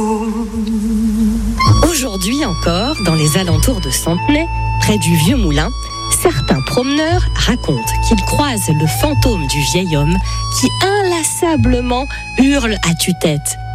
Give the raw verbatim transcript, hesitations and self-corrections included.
Aujourd'hui encore, dans les alentours de Centenay, près du Vieux Moulin, certains promeneurs racontent qu'ils croisent le fantôme du vieil homme qui inlassablement hurle à tue-tête.